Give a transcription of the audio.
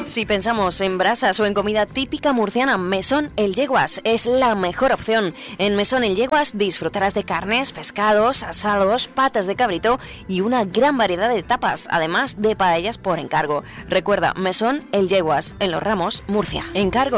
Si pensamos en brasas o en comida típica murciana, Mesón El Yeguas es la mejor opción. En Mesón El Yeguas disfrutarás de carnes, pescados, asados, patas de cabrito y una gran variedad de tapas, además de paellas por encargo. Recuerda, Mesón El Yeguas, en Los Ramos, Murcia. Encargos